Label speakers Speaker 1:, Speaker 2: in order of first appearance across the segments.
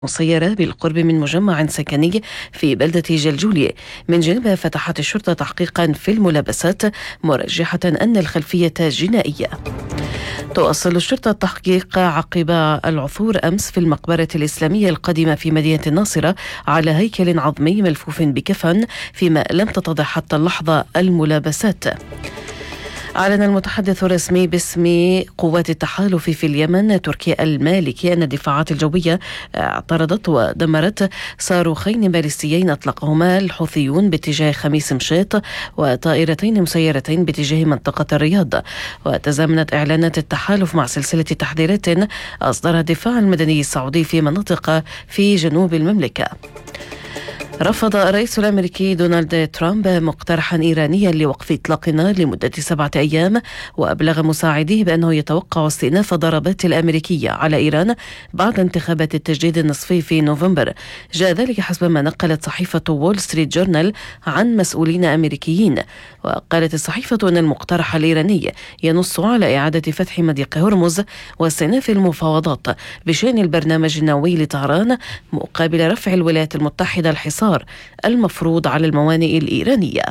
Speaker 1: مسيرة بالقرب من مجمع سكني في بلدة جلجولي. من جانبها فتحت الشرطة تحقيقا في الملابسات مرجحة أن الخلفية جنائية. تواصل الشرطة التحقيق عقب العثور أمس في المقبرة الإسلامية القديمة في مدينة الناصرة على هيكل عظمي ملفوف بكفن، فيما لم تتضح حتى اللحظة الملابسات. أعلن المتحدث الرسمي باسم قوات التحالف في اليمن تركيا المالكي أن الدفاعات الجوية اعترضت ودمرت صاروخين باليستيين أطلقهما الحوثيون باتجاه خميس مشيط وطائرتين مسيرتين باتجاه منطقة الرياض. وتزامنت إعلانات التحالف مع سلسلة تحذيرات أصدرها الدفاع المدني السعودي في مناطق في جنوب المملكة. رفض الرئيس الأمريكي دونالد ترامب مقترحا إيرانيا لوقف إطلاق النار لمدة 7 أيام، وأبلغ مساعديه بأنه يتوقع استئناف الضربات الأمريكية على إيران بعد انتخابات التجديد النصفي في نوفمبر. جاء ذلك حسب ما نقلت صحيفة وول ستريت جورنال عن مسؤولين أمريكيين. وقالت الصحيفة أن المقترح الإيراني ينص على إعادة فتح مضيق هرمز واستئناف المفاوضات بشأن البرنامج النووي لطهران مقابل رفع الولايات المتحدة الحصار المفروض على الموانئ الإيرانية.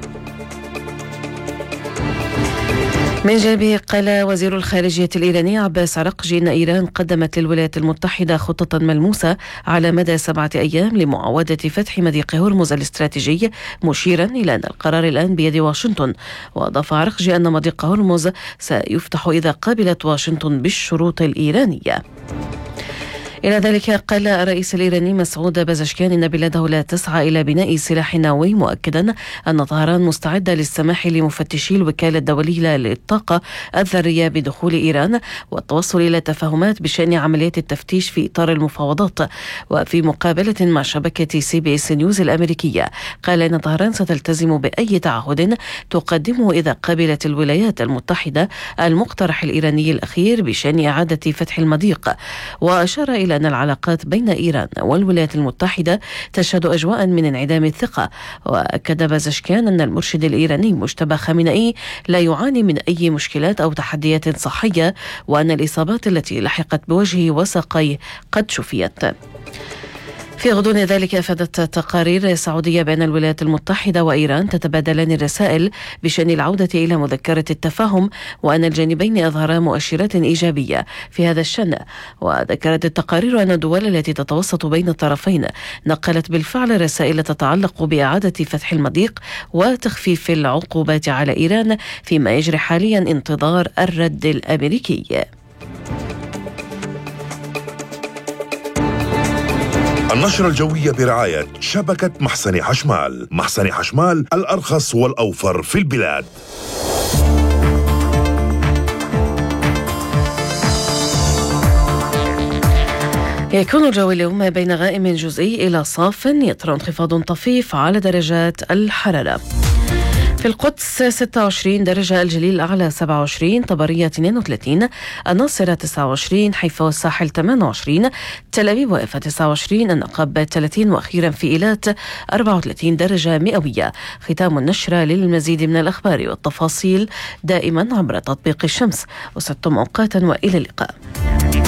Speaker 1: من جانبه قال وزير الخارجية الإيراني عباس عرقجي أن إيران قدمت للولايات المتحدة خطة ملموسة على مدى 7 أيام لمعاودة فتح مضيق هرمز الاستراتيجي، مشيرا إلى أن القرار الآن بيد واشنطن. وأضاف عرقجي أن مضيق هرمز سيفتح إذا قبلت واشنطن بالشروط الإيرانية. إلى ذلك قال الرئيس الإيراني مسعود بازشكيان إن بلاده لا تسعى إلى بناء سلاح نووي، مؤكدا أن طهران مستعدة للسماح لمفتشي الوكالة الدولية للطاقة الذرية بدخول إيران والتوصل إلى تفاهمات بشأن عمليات التفتيش في إطار المفاوضات. وفي مقابلة مع شبكة CBS نيوز الأمريكية قال إن طهران ستلتزم بأي تعهد تقدمه إذا قبلت الولايات المتحدة المقترح الإيراني الأخير بشأن إعادة فتح المضيق. وأشار إلى أن العلاقات بين إيران والولايات المتحدة تشهد أجواء من انعدام الثقة. وأكد بازشكيان أن المرشد الإيراني مجتبى خامنئي لا يعاني من أي مشكلات أو تحديات صحية، وأن الإصابات التي لحقت بوجهه وساقيه قد شفيت. في غضون ذلك أفادت تقارير سعودية بأن الولايات المتحدة وإيران تتبادلان الرسائل بشأن العودة إلى مذكرة التفاهم، وأن الجانبين أظهرا مؤشرات إيجابية في هذا الشأن. وذكرت التقارير أن الدول التي تتوسط بين الطرفين نقلت بالفعل رسائل تتعلق بإعادة فتح المضيق وتخفيف العقوبات على إيران، فيما يجري حاليا انتظار الرد الأمريكي.
Speaker 2: النشرة الجوية برعاية شبكة محسن حشمال. محسن حشمال الأرخص والأوفر في البلاد.
Speaker 1: يكون الجو اليوم بين غائم جزئي إلى صاف، يطرأ انخفاض طفيف على درجات الحرارة. في القدس 26 درجة، الجليل الأعلى 27، طبرية 32، الناصرة 29، حيفا والساحل 28، تل أبيب وإفا 29، النقب 30، وأخيرا في إيلات 34 درجة مئوية. ختام النشرة. للمزيد من الأخبار والتفاصيل دائما عبر تطبيق الشمس. وستم أوقاتا وإلى اللقاء.